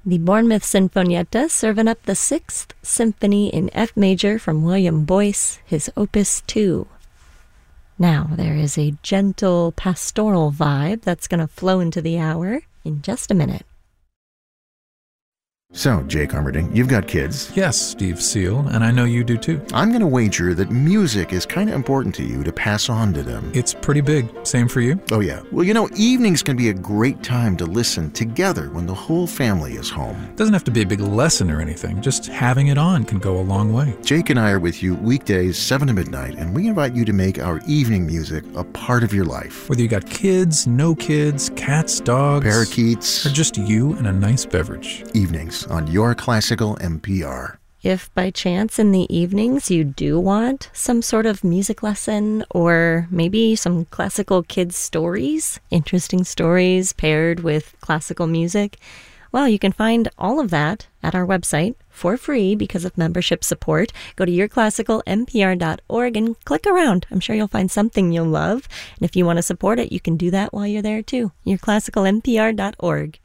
The Bournemouth Sinfonietta serving up the 6th Symphony in F major from William Boyce, his Opus 2. Now, there is a gentle pastoral vibe that's going to flow into the hour in just a minute. So, Jake Armerding, you've got kids. Yes, Steve Seal, and I know you do too. I'm going to wager that music is kind of important to you to pass on to them. It's pretty big. Same for you? Oh, yeah. Well, evenings can be a great time to listen together when the whole family is home. Doesn't have to be a big lesson or anything. Just having it on can go a long way. Jake and I are with you weekdays 7 to midnight, and we invite you to make our evening music a part of your life. Whether you got kids, no kids, cats, dogs, parakeets, or just you and a nice beverage. Evenings on Your Classical NPR. If by chance in the evenings you do want some sort of music lesson or maybe some classical kids stories, interesting stories paired with classical music, well, you can find all of that at our website for free because of membership support. Go to yourclassicalnpr.org and click around. I'm sure you'll find something you'll love. And if you want to support it, you can do that while you're there too. yourclassicalnpr.org.